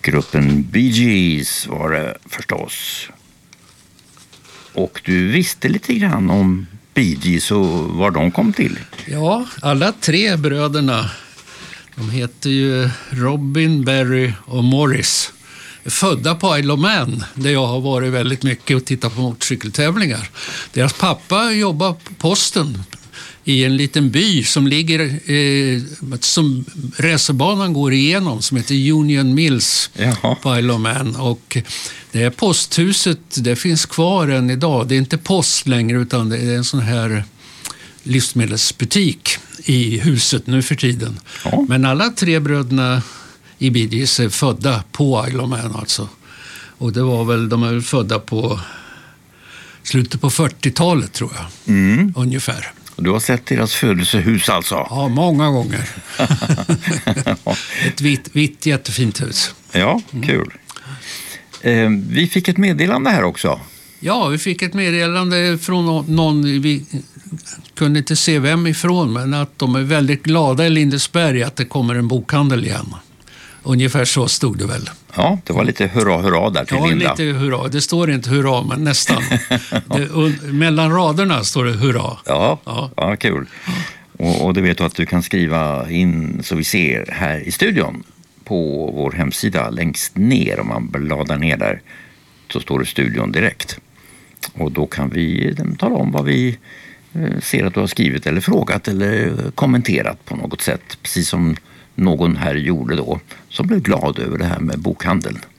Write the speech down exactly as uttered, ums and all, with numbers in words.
Gruppen Bee Gees var det förstås. Och du visste lite grann om Bee Gees och var de kom till. Ja, alla tre bröderna, de heter ju Robin, Barry och Morris. Födda på Isle of Man, där jag har varit väldigt mycket och tittat på motorcykeltävlingar. Deras pappa jobbar på posten i en liten by som ligger eh, som racerbanan går igenom, som heter Union Mills. Jaha. På Isle of Man. Och det är posthuset, det finns kvar än idag. Det är inte post längre utan det är en sån här livsmedelsbutik i huset nu för tiden. Ja. Men alla tre bröderna i Bee Gees är födda på Isle of Man alltså. Och det var väl, de är väl födda på slutet på fyrtiotalet tror jag. Mm. Ungefär. Du har sett deras födelsehus alltså? Ja, många gånger. Ett vitt, vitt jättefint hus. Ja, kul. Eh, vi fick ett meddelande här också. Ja, vi fick ett meddelande från någon, vi kunde inte se vem ifrån, men att de är väldigt glada i Lindesberg att det kommer en bokhandel igen. Ungefär så stod det väl. Ja, det var lite hurra, hurra där till ja, Linda. Ja, lite hurra. Det står inte hurra, men nästan. det, mellan raderna står det hurra. Ja, ja. ja kul. Och, och det vet du att du kan skriva in så vi ser här i studion på vår hemsida längst ner. Om man bladar ner där så står det studion direkt. Och då kan vi tala om vad vi ser att du har skrivit eller frågat eller kommenterat på något sätt. Precis som någon här gjorde då, som blev glad över det här med bokhandeln.